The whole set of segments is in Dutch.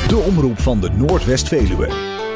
De omroep van de Noordwest-Veluwe.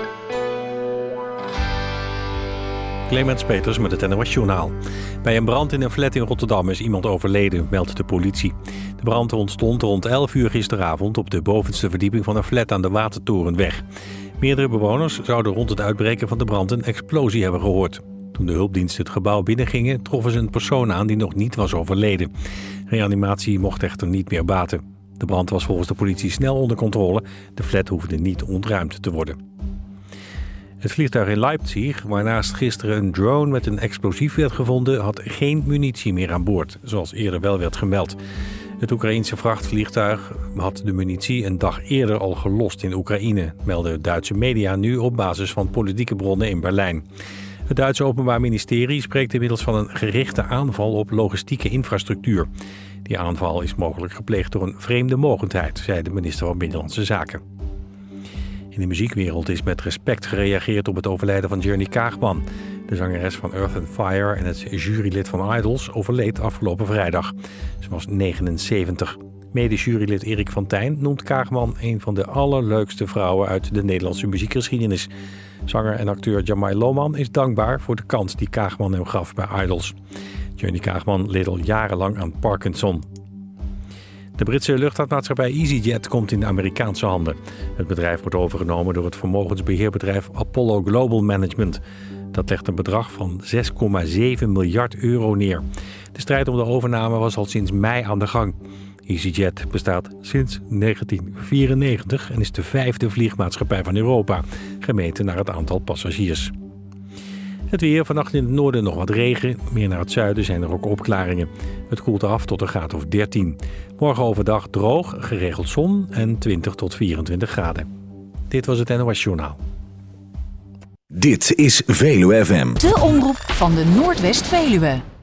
Clemens Peters met het NOS Journaal. Bij een brand in een flat in Rotterdam is iemand overleden, meldt de politie. De brand ontstond rond 11 uur gisteravond op de bovenste verdieping van een flat aan de Watertorenweg. Meerdere bewoners zouden rond het uitbreken van de brand een explosie hebben gehoord. Toen de hulpdiensten het gebouw binnengingen, troffen ze een persoon aan die nog niet was overleden. Reanimatie mocht echter niet meer baten. De brand was volgens de politie snel onder controle. De flat hoefde niet ontruimd te worden. Het vliegtuig in Leipzig, waarnaast gisteren een drone met een explosief werd gevonden, had geen munitie meer aan boord, zoals eerder wel werd gemeld. Het Oekraïense vrachtvliegtuig had de munitie een dag eerder al gelost in Oekraïne, melden Duitse media nu op basis van politieke bronnen in Berlijn. Het Duitse Openbaar Ministerie spreekt inmiddels van een gerichte aanval op logistieke infrastructuur. Die aanval is mogelijk gepleegd door een vreemde mogendheid, zei de minister van Binnenlandse Zaken. In de muziekwereld is met respect gereageerd op het overlijden van Journey Kaagman. De zangeres van Earth and Fire en het jurylid van Idols overleed afgelopen vrijdag. Ze was 79. Mede-jurylid Erik van Tijn noemt Kaagman een van de allerleukste vrouwen uit de Nederlandse muziekgeschiedenis. Zanger en acteur Jamai Lohman is dankbaar voor de kans die Kaagman hem gaf bij Idols. Journey Kaagman leed al jarenlang aan Parkinson. De Britse luchtvaartmaatschappij EasyJet komt in de Amerikaanse handen. Het bedrijf wordt overgenomen door het vermogensbeheerbedrijf Apollo Global Management. Dat legt een bedrag van 6,7 miljard euro neer. De strijd om de overname was al sinds mei aan de gang. EasyJet bestaat sinds 1994 en is de 5e vliegmaatschappij van Europa, gemeten naar het aantal passagiers. Het weer, vannacht in het noorden nog wat regen. Meer naar het zuiden zijn er ook opklaringen. Het koelt af tot een graad of 13. Morgen overdag droog, geregeld zon en 20 tot 24 graden. Dit was het NOS Journaal. Dit is Veluwe FM. De omroep van de Noordwest-Veluwe.